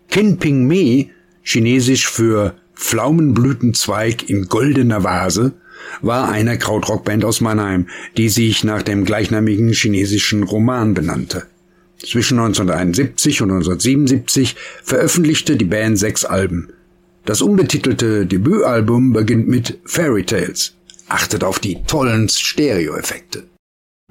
Kin Ping Me, chinesisch für Pflaumenblütenzweig in goldener Vase, war eine Krautrockband aus Mannheim, die sich nach dem gleichnamigen chinesischen Roman benannte. Zwischen 1971 und 1977 veröffentlichte die Band 6 Alben. Das unbetitelte Debütalbum beginnt mit Fairy Tales. Achtet auf die tollen Stereoeffekte.